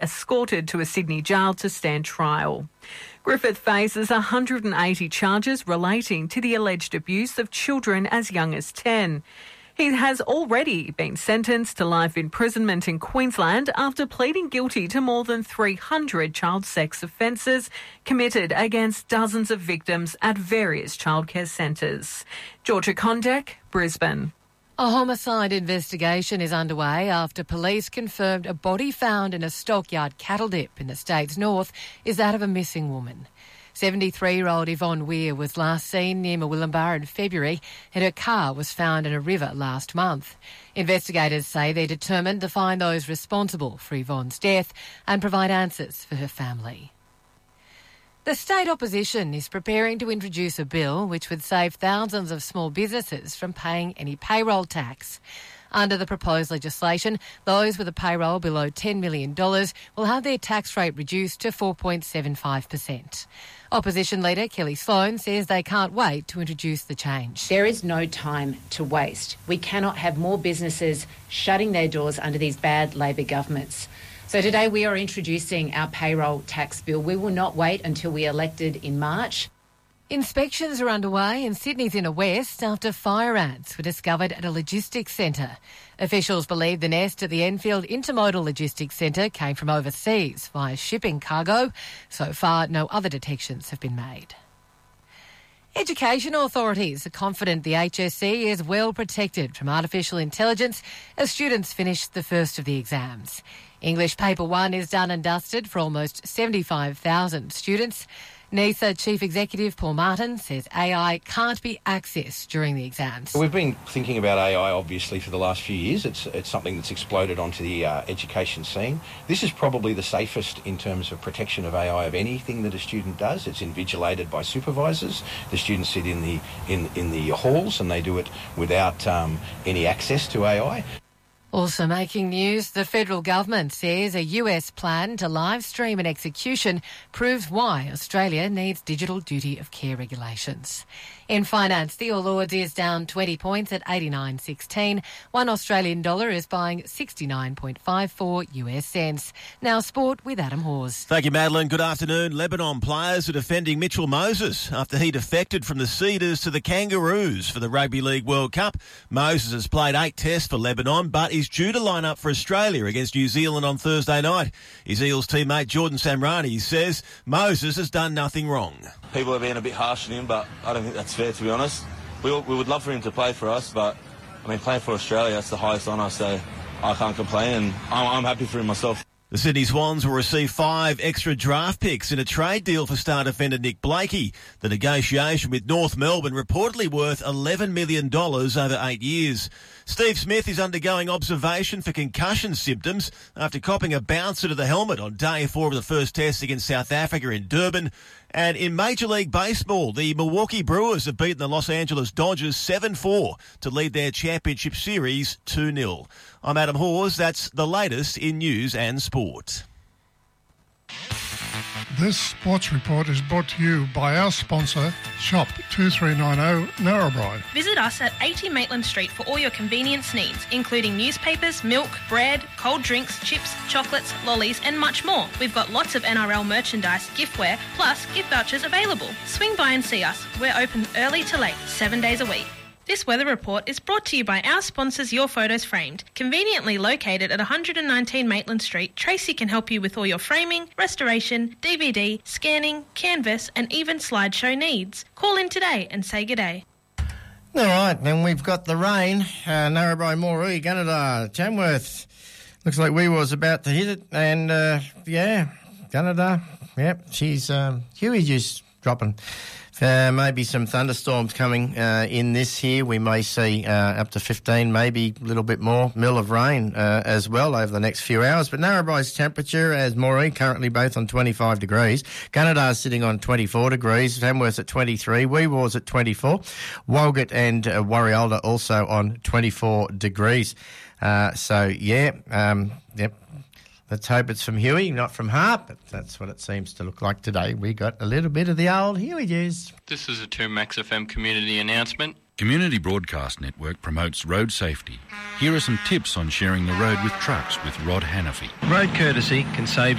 escorted to a Sydney jail to stand trial. Griffith faces 180 charges relating to the alleged abuse of children as young as 10. He has already been sentenced to life imprisonment in Queensland after pleading guilty to more than 300 child sex offences committed against dozens of victims at various childcare centres. Georgia Kondek, Brisbane. A homicide investigation is underway after police confirmed a body found in a stockyard cattle dip in the state's north is that of a missing woman. 73-year-old Yvonne Weir was last seen near Murwillumbah in February and her car was found in a river last month. Investigators say they're determined to find those responsible for Yvonne's death and provide answers for her family. The state opposition is preparing to introduce a bill which would save thousands of small businesses from paying any payroll tax. Under the proposed legislation, those with a payroll below $10 million will have their tax rate reduced to 4.75%. Opposition leader Kelly Sloan says they can't wait to introduce the change. There is no time to waste. We cannot have more businesses shutting their doors under these bad Labor governments. So today we are introducing our payroll tax bill. We will not wait until we are elected in March. Inspections are underway in Sydney's inner west after fire ants were discovered at a logistics centre. Officials believe the nest at the Enfield Intermodal Logistics Centre came from overseas via shipping cargo. So far, no other detections have been made. Education authorities are confident the HSC is well protected from artificial intelligence as students finish the first of the exams. English Paper 1 is done and dusted for almost 75,000 students. NISA Chief Executive Paul Martin says AI can't be accessed during the exams. We've been thinking about AI obviously for the last few years. It's something that's exploded onto the education scene. This is probably the safest in terms of protection of AI of anything that a student does. It's invigilated by supervisors. The students sit in the halls and they do it without any access to AI. Also making news, the federal government says a US plan to live stream an execution proves why Australia needs digital duty of care regulations. In finance, the All Ords is down 20 points at 89.16. One Australian dollar is buying 69.54 US cents. Now sport with Adam Hawes. Thank you, Madeline. Good afternoon. Lebanon players are defending Mitchell Moses after he defected from the Cedars to the Kangaroos for the Rugby League World Cup. Moses has played 8 tests for Lebanon, but is due to line up for Australia against New Zealand on Thursday night. His Eels teammate Jordan Samrani says Moses has done nothing wrong. People are being a bit harsh on him, but I don't think that's fair, to be honest. We would love for him to play for us, but, I mean, playing for Australia, that's the highest honour, so I can't complain, and I'm happy for him myself. The Sydney Swans will receive 5 extra draft picks in a trade deal for star defender Nick Blakey. The negotiation with North Melbourne reportedly worth $11 million over 8 years. Steve Smith is undergoing observation for concussion symptoms after copping a bouncer to the helmet on day 4 of the first test against South Africa in Durban. And in Major League Baseball, the Milwaukee Brewers have beaten the Los Angeles Dodgers 7-4 to lead their championship series 2-0. I'm Adam Hawes. That's the latest in news and sport. This sports report is brought to you by our sponsor, Shop 2390 Narrabri. Visit us at 80 Maitland Street for all your convenience needs, including newspapers, milk, bread, cold drinks, chips, chocolates, lollies and much more. We've got lots of NRL merchandise, giftware, plus gift vouchers available. Swing by and see us. We're open early to late, 7 days a week. This weather report is brought to you by our sponsors Your Photos Framed. Conveniently located at 119 Maitland Street, Tracy can help you with all your framing, restoration, DVD, scanning, canvas and even slideshow needs. Call in today and say g'day. All right, then we've got the rain. Narrabri, Moree, Gunnedah, Tamworth. Looks like we was about to hit it. And, Gunnedah, she's Huey just dropping. Maybe some thunderstorms coming in this here. We may see up to 15, maybe a little bit more mil of rain as well over the next few hours. But Narrabri's temperature, as Moree, currently both on 25 degrees. Gunnedah is sitting on 24 degrees. Tamworth at 23. Wee War's at 24. Walgett and Warriolda also on 24 degrees. Yep. Let's hope it's from Huey, not from Harp, but that's what it seems to look like today. We got a little bit of the old Huey juice. This is a 2 Max FM community announcement. Community Broadcast Network promotes road safety. Here are some tips on sharing the road with trucks with Rod Hannafy. Road courtesy can save